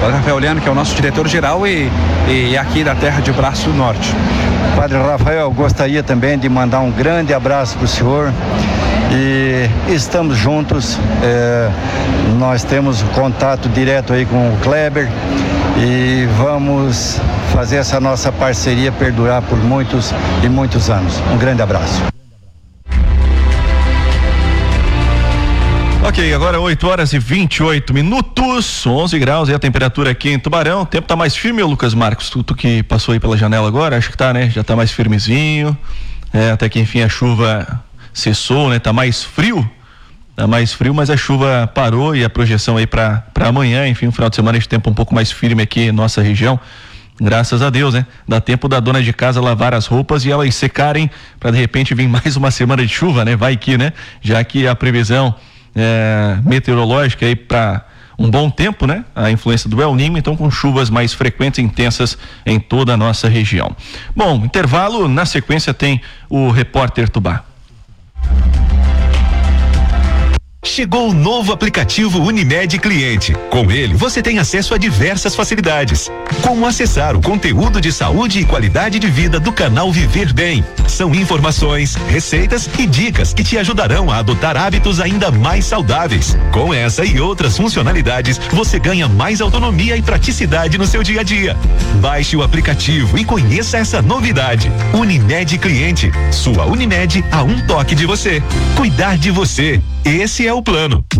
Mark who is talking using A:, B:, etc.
A: Padre Rafael Liano, que é o nosso diretor-geral e aqui da terra de Braço do Norte.
B: Padre Rafael, gostaria também de mandar um grande abraço para o senhor e estamos juntos, nós temos contato direto aí com o Kleber e vamos fazer essa nossa parceria perdurar por muitos e muitos anos. Um grande abraço.
C: Ok, agora 8h28, 11 graus é a temperatura aqui em Tubarão. O tempo tá mais firme, Lucas Marcos? Tu que passou aí pela janela agora, acho que tá, né? Já tá mais firmezinho. Até que enfim a chuva cessou, né? Tá mais frio, mas a chuva parou e a projeção aí para amanhã, enfim, um final de semana de tempo um pouco mais firme aqui em nossa região. Graças a Deus, né? Dá tempo da dona de casa lavar as roupas e elas secarem para de repente vir mais uma semana de chuva, né? Vai que, né? Já que a previsão meteorológica aí para um bom tempo, né? A influência do El Niño, então com chuvas mais frequentes e intensas em toda a nossa região. Bom, intervalo, na sequência tem o Repórter Tubá.
D: Chegou o novo aplicativo Unimed Cliente. Com ele, você tem acesso a diversas facilidades, como acessar o conteúdo de saúde e qualidade de vida do canal Viver Bem. São informações, receitas e dicas que te ajudarão a adotar hábitos ainda mais saudáveis. Com essa e outras funcionalidades, você ganha mais autonomia e praticidade no seu dia a dia. Baixe o aplicativo e conheça essa novidade. Unimed Cliente. Sua Unimed a um toque de você. Cuidar de você. Esse é o plano.